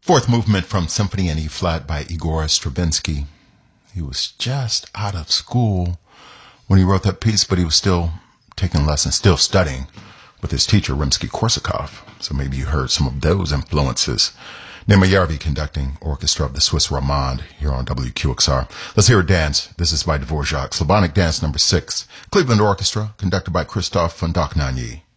Fourth movement from Symphony in E flat by Igor Stravinsky. He was just out of school when he wrote that piece, but he was still taking lessons, still studying with his teacher, Rimsky-Korsakov. So maybe you heard some of those influences. Nima Yarvi conducting orchestra of the Swiss Romande here on WQXR. Let's hear a dance. This is by Dvorak, Slavonic Dance number 6. Cleveland Orchestra, conducted by Christophe von Dohnanyi.